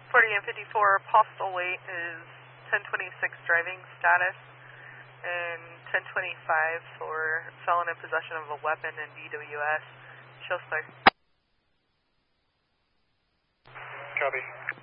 40 and 54, postal weight is 1026 driving status, and 1025 for felon in possession of a weapon and DWS. Shows clear. Copy.